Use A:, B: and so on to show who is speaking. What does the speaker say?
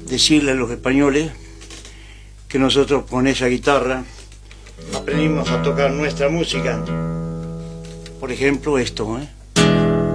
A: decirle a los españoles que nosotros con esa guitarra aprendimos a tocar nuestra música. Por ejemplo, esto,